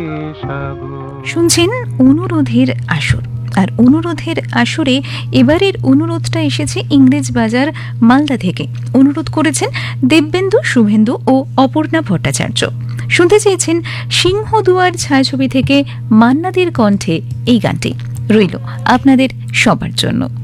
শুনছেন অনুরোধের আসর, আর অনুরোধের আসরে এবারের অনুরোধটা এসেছে ইংরেজ বাজার মালদা থেকে। অনুরোধ করেছেন দেববেন্দু, শুভেন্দু ও অপর্ণা ভট্টাচার্য। শুনতে চেয়েছেন সিংহদুয়ার ছায়াছবি থেকে মান্নাদের কণ্ঠে এই গানটি। রইল আপনাদের সবার জন্য।